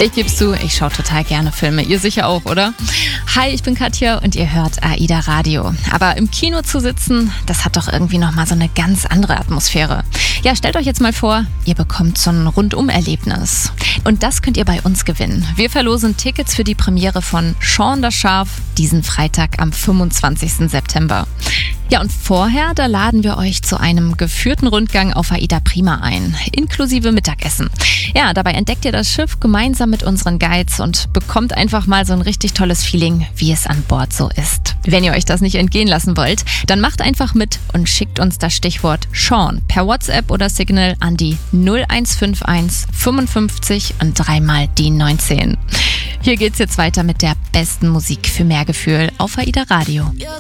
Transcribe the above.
Ich geb's zu, ich schaue total gerne Filme. Ihr sicher auch, oder? Hi, ich bin Katja und ihr hört AIDA Radio. Aber im Kino zu sitzen, das hat doch irgendwie nochmal so eine ganz andere Atmosphäre. Ja, stellt euch jetzt mal vor, ihr bekommt so ein Rundum-Erlebnis. Und das könnt ihr bei uns gewinnen. Wir verlosen Tickets für die Premiere von Shaun das Schaf diesen Freitag am 25. September. Ja, und vorher, da laden wir euch zu einem geführten Rundgang auf AIDA Prima ein, inklusive Mittagessen. Ja, dabei entdeckt ihr das Schiff gemeinsam mit unseren Guides und bekommt einfach mal so ein richtig tolles Feeling, wie es an Bord so ist. Wenn ihr euch das nicht entgehen lassen wollt, dann macht einfach mit und schickt uns das Stichwort Shaun per WhatsApp oder Signal an die 0151 55 und 3 die 19. Hier geht's jetzt weiter mit der besten Musik für mehr Gefühl auf AIDA Radio.